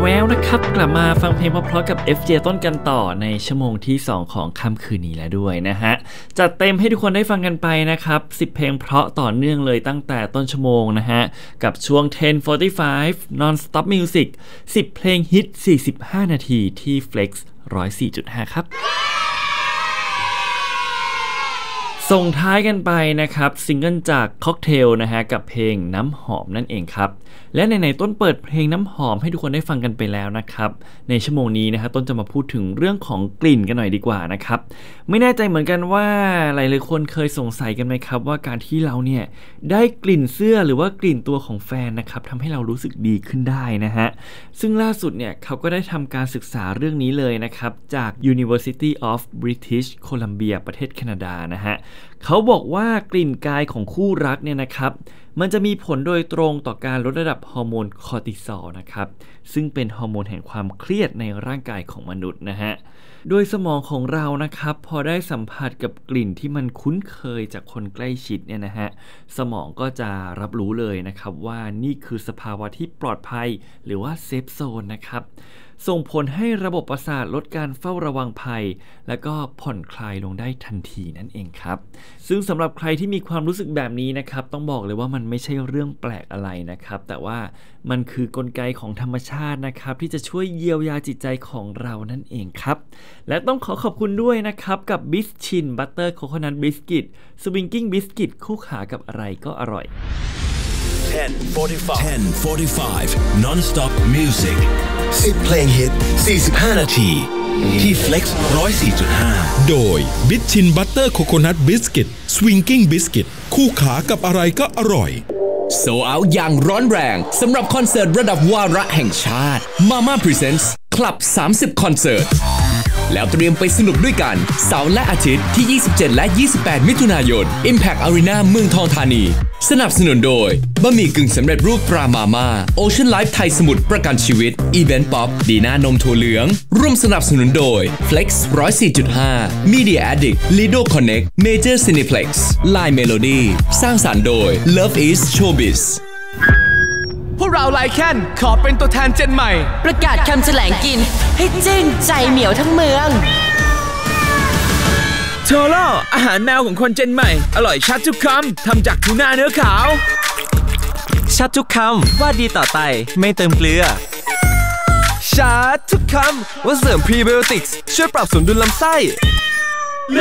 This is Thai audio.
แล้วนะครับกลับมาฟังเพลงเพราะๆกับ FJ ต้นกันต่อในชั่วโมงที่2ของค่ำคืนนี้แล้วด้วยนะฮะจัดเต็มให้ทุกคนได้ฟังกันไปนะครับ10เพลงเพราะต่อเนื่องเลยตั้งแต่ต้นชั่วโมงนะฮะกับช่วง 10:45 Non-Stop Music 10เพลงฮิต45นาทีที่ Flex 104.5 ครับส่งท้ายกันไปนะครับซิงเกิลจากค็อกเทลนะฮะกับเพลงน้ำหอมนั่นเองครับและในต้นเปิดเพลงน้ำหอมให้ทุกคนได้ฟังกันไปแล้วนะครับในชั่วโมงนี้นะฮะต้นจะมาพูดถึงเรื่องของกลิ่นกันหน่อยดีกว่านะครับไม่แน่ใจเหมือนกันว่าหลายๆคนเคยสงสัยกันไหมครับว่าการที่เราเนี่ยได้กลิ่นเสื้อหรือว่ากลิ่นตัวของแฟนนะครับทำให้เรารู้สึกดีขึ้นได้นะฮะซึ่งล่าสุดเนี่ยเขาก็ได้ทำการศึกษาเรื่องนี้เลยนะครับจาก University of British Columbia ประเทศแคนาดานะฮะเขาบอกว่ากลิ่นกายของคู่รักเนี่ยนะครับมันจะมีผลโดยตรงต่อการลดระดับฮอร์โมนคอร์ติซอลนะครับซึ่งเป็นฮอร์โมนแห่งความเครียดในร่างกายของมนุษย์นะฮะโดยสมองของเรานะครับพอได้สัมผัสกับกลิ่นที่มันคุ้นเคยจากคนใกล้ชิดเนี่ยนะฮะสมองก็จะรับรู้เลยนะครับว่านี่คือสภาวะที่ปลอดภัยหรือว่าเซฟโซนนะครับส่งผลให้ระบบประสาทลดการเฝ้าระวังภัยและก็ผ่อนคลายลงได้ทันทีนั่นเองครับซึ่งสำหรับใครที่มีความรู้สึกแบบนี้นะครับต้องบอกเลยว่ามันไม่ใช่เรื่องแปลกอะไรนะครับแต่ว่ามันคือกลไกของธรรมชาตินะครับที่จะช่วยเยียวยาจิตใจของเรานั่นเองครับและต้องขอบคุณด้วยนะครับกับบิสชินบัตเตอร์โคโคนัทบิสกิตสวิงกิ้งบิสกิตคู่ขากับอะไรก็อร่อย 10:45 Non-Stop Music 10เพลงฮิต45นาทีที่ Flex 104.5 โดย Bitchin Butter Coconut Biscuit Swinging Biscuit คู่ขากับอะไรก็อร่อยโซเอาอย่างร้อนแรงสำหรับคอนเสิร์ตระดับวาระแห่งชาติ Mama Presents Club 30 คอนเสิร์ตแล้วเตรียมไปสนุกด้วยกันเสาร์และอาทิตย์ที่27และ28มิถุนายน Impact Arena เมืองทองธานีสนับสนุนโดยบะหมี่กึ่งสำเร็จรูปปรามาม่า Ocean Life ไทยสมุทรประกันชีวิต Event Pop ดีน่านมถั่วเหลืองร่วมสนับสนุนโดย Flex 104.5 Media Addict Lido Connect Major Cineplex Line Melody สร้างสรรค์โดย Love is Showbiz พวกเราไลแคนขอเป็นตัวแทนเจนใหม่ประกาศคำแถลงกินให้จึ้งใจเหมียวทั้งเมืองโทโร่อาหารแมวของคนเจนใหม่อร่อยชัดทุกคำทำจากทูน่าเนื้อขาวชัดทุกคำว่าดีต่อไตไม่เติมเกลือชัดทุกคำว่าเสริมพรีไบโอติกส์ช่วยปรับสมดุลลำไส้